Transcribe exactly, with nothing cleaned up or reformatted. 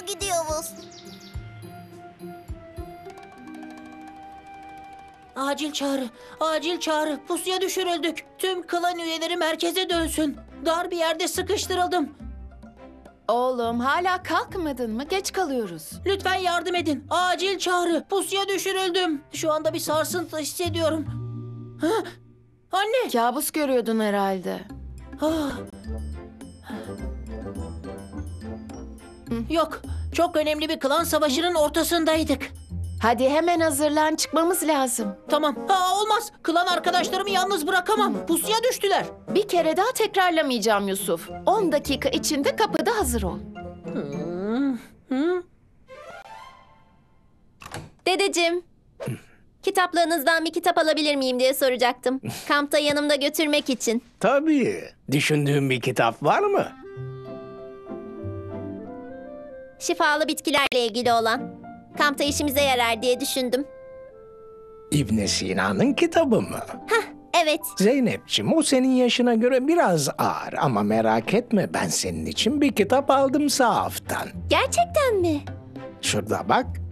gidiyoruz. Acil çağrı, acil çağrı. Pusuya düşürüldük. Tüm klan üyeleri merkeze dönsün. Dar bir yerde sıkıştırıldım. Oğlum hala kalkmadın mı? Geç kalıyoruz. Lütfen yardım edin. Acil çağrı. Pusuya düşürüldüm. Şu anda bir sarsıntı hissediyorum. Ha? Anne. Kabus görüyordun herhalde. Ah. Yok. Çok önemli bir klan savaşının ortasındaydık. Hadi hemen hazırlan, çıkmamız lazım. Tamam. Ha, olmaz. Klan arkadaşlarımı yalnız bırakamam. Pusuya düştüler. Bir kere daha tekrarlamayacağım Yusuf. On dakika içinde kapıda hazır ol. Hı? Hı? Dedeciğim, kitaplığınızdan bir kitap alabilir miyim diye soracaktım. Kampta yanımda götürmek için. Tabii. Düşündüğün bir kitap var mı? Şifalı bitkilerle ilgili olan. Kampta işimize yarar diye düşündüm. İbn Sina'nın kitabı mı? Evet, Zeynep'ciğim, o senin yaşına göre biraz ağır ama merak etme, ben senin için bir kitap aldım sahaftan. gerçekten mi? Şurada bak.